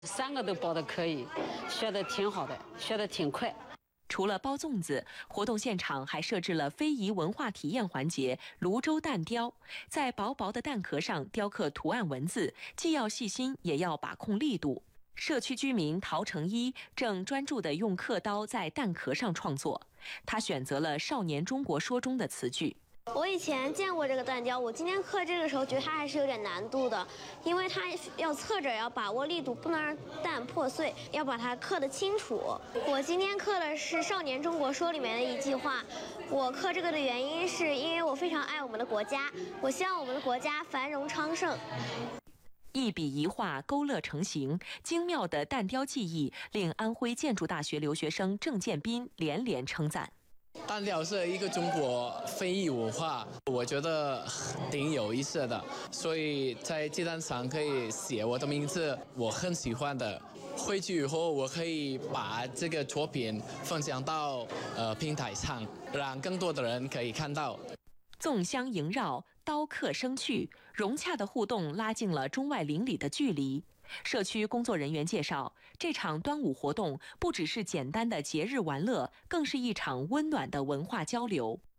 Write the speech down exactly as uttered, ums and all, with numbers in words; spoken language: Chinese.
三个都包的可以，学的挺好的，学的挺快。 除了包粽子，活动现场还设置了非遗文化体验环节——泸州蛋雕。在薄薄的蛋壳上雕刻图案文字，既要细心，也要把控力度。社区居民陶成一正专注地用刻刀在蛋壳上创作，他选择了《少年中国说》中的词句。 我以前见过这个蛋雕，我今天刻这个时候觉得它还是有点难度的，因为它要侧着，要把握力度，不能让蛋破碎，要把它刻得清楚。我今天刻的是《少年中国说》里面的一句话。我刻这个的原因是因为我非常爱我们的国家，我希望我们的国家繁荣昌盛。 一笔一画勾勒成形，精妙的蛋雕技艺令安徽建筑大学留学生郑建斌连连称赞。 蛋雕是一个中国非遗文化，我觉得挺有意思的，所以在鸡蛋上可以写我的名字，我很喜欢的。回去以后，我可以把这个作品分享到呃平台上，让更多的人可以看到。 粽香萦绕，刀刻生趣，融洽的互动拉近了中外邻里的距离。社区工作人员介绍，这场端午活动不只是简单的节日玩乐，更是一场温暖的文化交流。